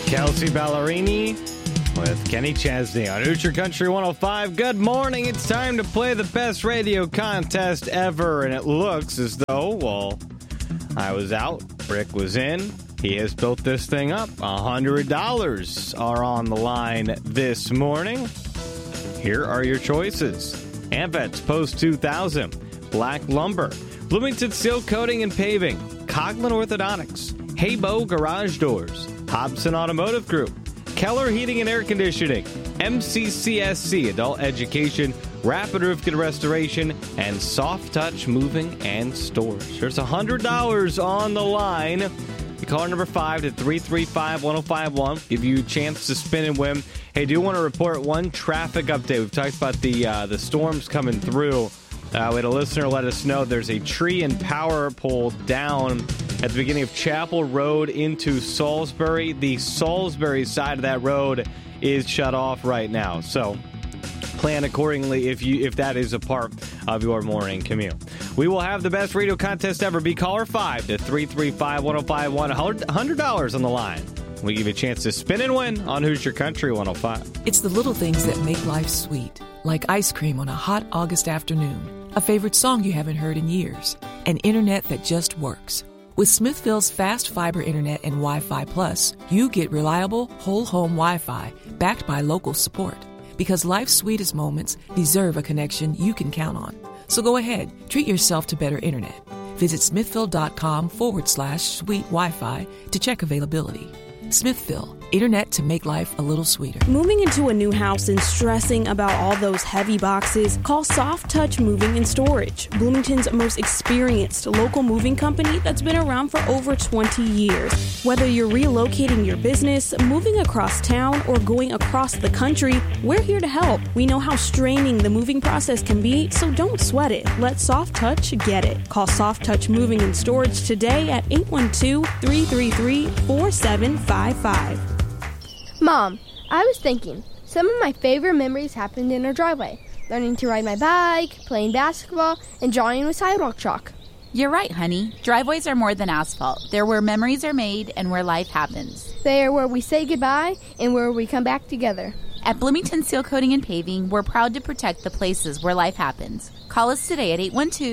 Kelsey Ballerini with Kenny Chesney on Hoosier Country 105. Good morning. It's time to play the best radio contest ever. And it looks as though, well, I was out, Rick was in. He has built this thing up. $100 are on the line this morning. Here are your choices. AMVETS Post 2000, Black Lumber, Bloomington Seal Coating and Paving, Coughlin Orthodontics, Haybo Garage Doors, Hobson Automotive Group, Keller Heating and Air Conditioning, MCCSC Adult Education, Rapid Roof Kit Restoration, and Soft Touch Moving and Storage. There's $100 on the line. You call number 5 to 335-1051. Give you a chance to spin and win. Hey, do want to report one traffic update. We've talked about the storms coming through. We had a listener let us know there's a tree and power pole down at the beginning of Chapel Road into Salisbury. The Salisbury side of that road is shut off right now. So plan accordingly if that is a part of your morning commute. We will have the best radio contest ever. Be caller 5 to 335-1051. $100 on the line. We give you a chance to spin and win on Hoosier Country 105. It's the little things that make life sweet, like ice cream on a hot August afternoon, a favorite song you haven't heard in years, and internet that just works. With Smithville's fast fiber internet and Wi-Fi Plus, you get reliable, whole-home Wi-Fi backed by local support. Because life's sweetest moments deserve a connection you can count on. So go ahead, treat yourself to better internet. Visit smithville.com/sweet Wi-Fi to check availability. Smithville, internet to make life a little sweeter. Moving into a new house and stressing about all those heavy boxes? Call Soft Touch Moving and Storage, Bloomington's most experienced local moving company that's been around for over 20 years. Whether you're relocating your business, moving across town, or going across the country, we're here to help. We know how straining the moving process can be, so don't sweat it. Let Soft Touch get it. Call Soft Touch Moving and Storage today at 812-333-4755. Mom, I was thinking, some of my favorite memories happened in our driveway. Learning to ride my bike, playing basketball, and drawing with sidewalk chalk. You're right, honey. Driveways are more than asphalt. They're where memories are made and where life happens. They are where we say goodbye and where we come back together. At Bloomington Seal Coating and Paving, we're proud to protect the places where life happens. Call us today at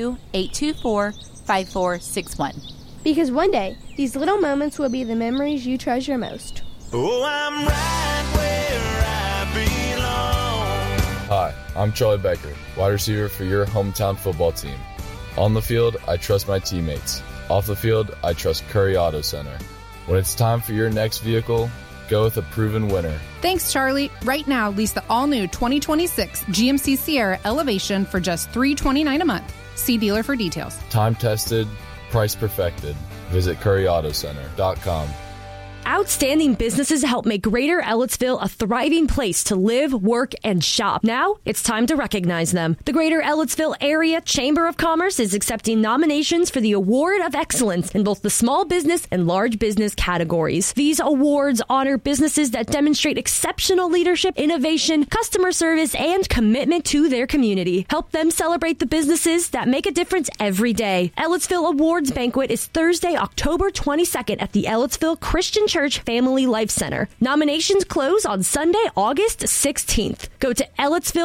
812-824-5461. Because one day, these little moments will be the memories you treasure most. Oh, I'm right where I belong. Hi, I'm Charlie Becker, wide receiver for your hometown football team. On the field, I trust my teammates. Off the field, I trust Curry Auto Center. When it's time for your next vehicle, go with a proven winner. Thanks, Charlie. Right now, lease the all-new 2026 GMC Sierra Elevation for just $329 a month. See dealer for details. Time tested, price perfected. Visit CurryAutoCenter.com. Outstanding businesses help make Greater Ellettsville a thriving place to live, work, and shop. Now, it's time to recognize them. The Greater Ellettsville Area Chamber of Commerce is accepting nominations for the Award of Excellence in both the small business and large business categories. These awards honor businesses that demonstrate exceptional leadership, innovation, customer service, and commitment to their community. Help them celebrate the businesses that make a difference every day. Ellettsville Awards Banquet is Thursday, October 22nd at the Ellettsville Christian Church Family Life Center. Nominations close on Sunday, August 16th. Go to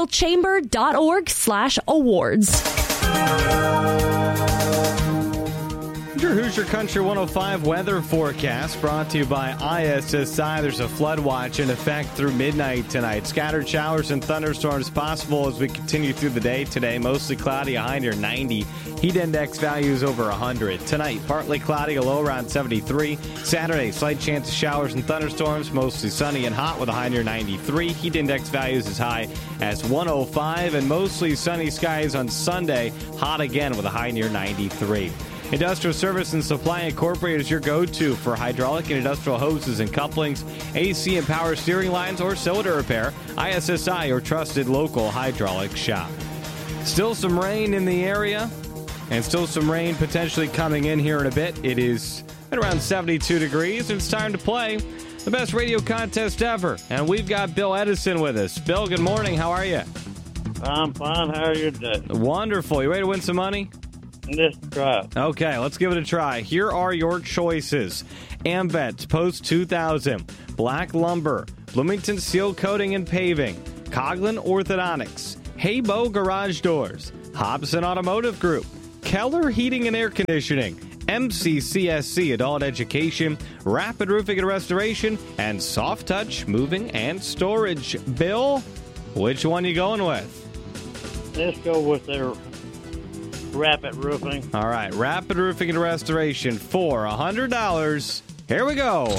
EllettsvilleChamber.org/awards. Your Hoosier Country 105 weather forecast brought to you by ISSI. There's a flood watch in effect through midnight tonight. Scattered showers and thunderstorms possible as we continue through the day today. Mostly cloudy, a high near 90. Heat index values over 100. Tonight, partly cloudy, a low around 73. Saturday, slight chance of showers and thunderstorms. Mostly sunny and hot with a high near 93. Heat index values as high as 105. And mostly sunny skies on Sunday. Hot again with a high near 93. Industrial Service and Supply Incorporated is your go-to for hydraulic and industrial hoses and couplings, AC and power steering lines, or cylinder repair. ISSI, your trusted local hydraulic shop. Still some rain in the area, and still some rain potentially coming in here in a bit. It is at around 72 degrees, and it's time to play the best radio contest ever. And we've got Bill Edison with us. Bill, good morning. How are you? I'm fine. How are you today? Wonderful. You ready to win some money? Just try. Okay, let's give it a try. Here are your choices. AMVETS Post 2000, Black Lumber, Bloomington Seal Coating and Paving, Coghlan Orthodontics, Haybo Garage Doors, Hobson Automotive Group, Keller Heating and Air Conditioning, MCCSC Adult Education, Rapid Roofing and Restoration, and Soft Touch Moving and Storage. Bill, which one you going with? Let's go with their Rapid Roofing. All right, Rapid Roofing and Restoration for $100. Here we go.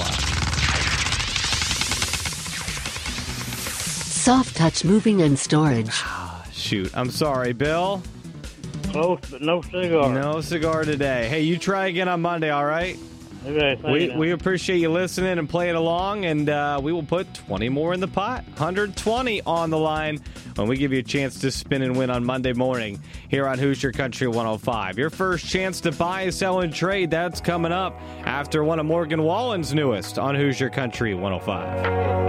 Soft Touch Moving and Storage. Shoot, I'm sorry, Bill. Close, but no cigar. No cigar today. Hey, you try again on Monday, all right? Okay, We appreciate you listening and playing along, and we will put 20 more in the pot. 120 on the line when we give you a chance to spin and win on Monday morning here on Hoosier Country 105. Your first chance to buy, sell, and trade, that's coming up after one of Morgan Wallen's newest on Hoosier Country 105.